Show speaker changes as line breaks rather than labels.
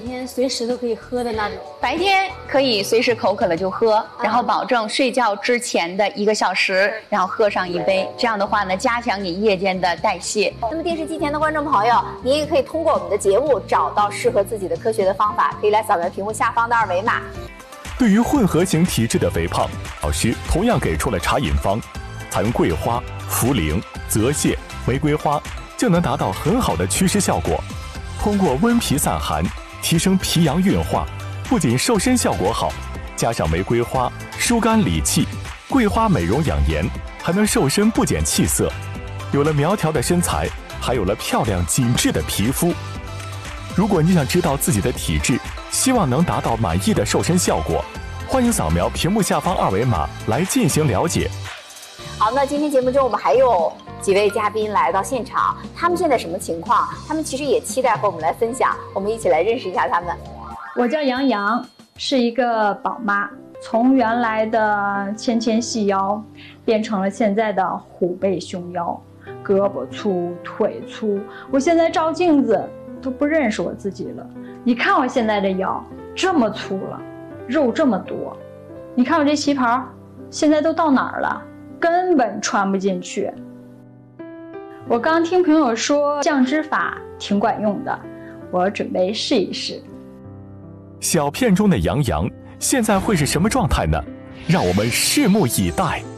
天随时都可以喝的那种。
白天可以随时口渴了就喝，然后保证睡觉之前的1个小时，然后喝上1杯，这样的话呢，加强你夜间的代谢。
那么电视机前的观众朋友，您也可以通过我们的节目找到适合自己的科学的方法，可以来扫描屏幕下方的2维码。
对于混合型体质的肥胖，老师同样给出了茶饮方，采用桂花、茯苓、泽泻、玫瑰花，就能达到很好的祛湿效果。通过温脾散寒，提升脾阳运化，不仅瘦身效果好，加上玫瑰花疏肝理气，桂花美容养颜，还能瘦身不减气色。有了苗条的身材，还有了漂亮紧致的皮肤。如果你想知道自己的体质，希望能达到满意的瘦身效果，欢迎扫描屏幕下方2维码来进行了解。
好，那今天节目中我们还有几位嘉宾来到现场，他们现在什么情况？他们其实也期待和我们来分享，我们一起来认识一下他们。
我叫杨洋，是一个宝妈，从原来的纤纤细腰变成了现在的虎背熊腰，胳膊粗腿粗，我现在照镜子都不认识我自己了。你看我现在这腰这么粗了，肉这么多，你看我这旗袍现在都到哪儿了，根本穿不进去。我刚听朋友说降脂法挺管用的，我准备试一试。
小片中的杨洋现在会是什么状态呢？让我们拭目以待。